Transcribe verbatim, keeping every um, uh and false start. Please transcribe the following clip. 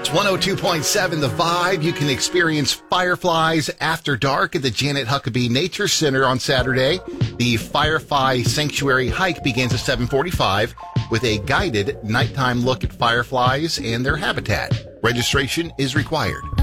It's one oh two point seven The Vibe. You can experience fireflies after dark at the Janet Huckabee Nature Center on Saturday. The Firefly Sanctuary hike begins at seven forty-five with a guided nighttime look at fireflies and their habitat. Registration is required.